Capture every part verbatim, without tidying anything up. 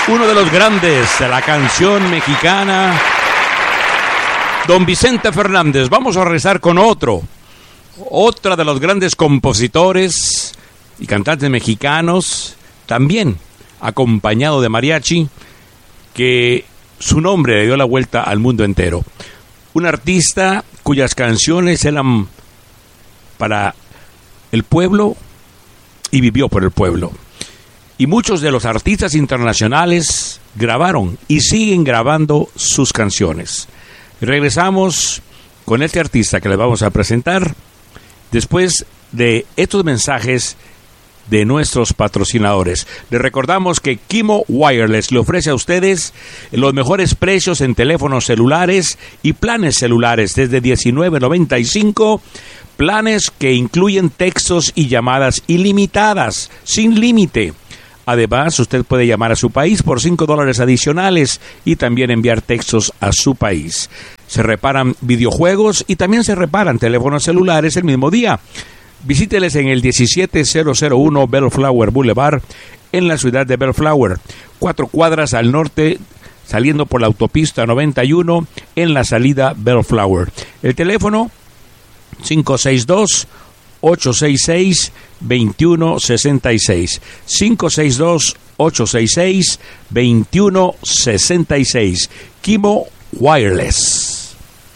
Uno de los grandes de la canción mexicana, don Vicente Fernández. Vamos a regresar con otro, otra de los grandes compositores y cantantes mexicanos, también acompañado de mariachi, que su nombre le dio la vuelta al mundo entero. Un artista cuyas canciones eran para el pueblo y vivió por el pueblo. Y muchos de los artistas internacionales grabaron y siguen grabando sus canciones. Regresamos con este artista que les vamos a presentar después de estos mensajes de nuestros patrocinadores. Les recordamos que Kimo Wireless le ofrece a ustedes los mejores precios en teléfonos celulares y planes celulares desde diecinueve noventa y cinco, planes que incluyen textos y llamadas ilimitadas, sin límite. Además, usted puede llamar a su país por cinco dólares adicionales y también enviar textos a su país. Se reparan videojuegos y también se reparan teléfonos celulares el mismo día. Visíteles en el diecisiete mil uno Bellflower Boulevard en la ciudad de Bellflower, cuatro cuadras al norte saliendo por la autopista noventa y uno en la salida Bellflower. El teléfono cinco seis dos, ocho seis seis, dos uno seis seis, cinco seis dos, ocho seis seis, dos uno seis seis. Kimo Wireless.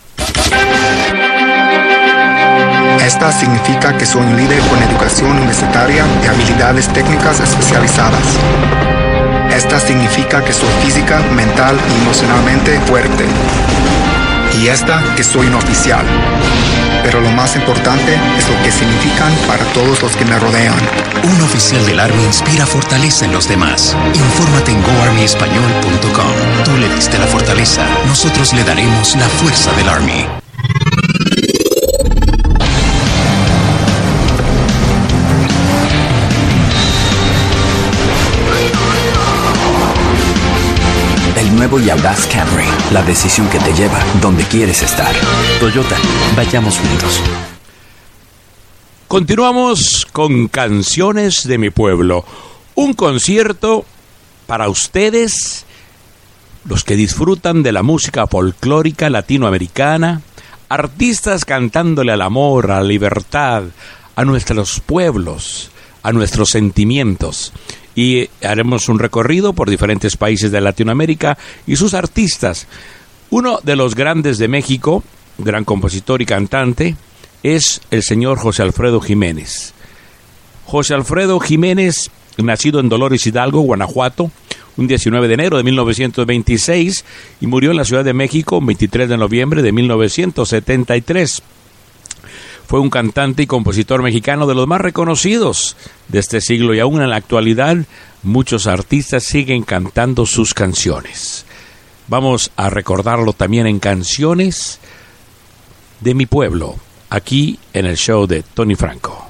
Esta significa que soy un líder con educación universitaria y habilidades técnicas especializadas. Esta significa que soy física, mental y emocionalmente fuerte. Y esta que soy un oficial. Pero lo más importante es lo que significan para todos los que me rodean. Un oficial del Army inspira fortaleza en los demás. Infórmate en go army español punto com. Tú le diste la fortaleza, nosotros le daremos la fuerza del Army. El nuevo y audaz Camry, la decisión que te lleva donde quieres estar. Toyota, vayamos juntos. Continuamos con Canciones de mi Pueblo, un concierto para ustedes, los que disfrutan de la música folclórica latinoamericana, artistas cantándole al amor, a la libertad, a nuestros pueblos, a nuestros sentimientos. Y haremos un recorrido por diferentes países de Latinoamérica y sus artistas. Uno de los grandes de México, gran compositor y cantante, es el señor José Alfredo Jiménez. José Alfredo Jiménez, nacido en Dolores Hidalgo, Guanajuato, un diecinueve de enero de mil novecientos veintiséis, y murió en la Ciudad de México un veintitrés de noviembre de mil novecientos setenta y tres. Fue un cantante y compositor mexicano de los más reconocidos de este siglo, y aún en la actualidad muchos artistas siguen cantando sus canciones. Vamos a recordarlo también en Canciones de mi Pueblo, aquí en el show de Tony Franco.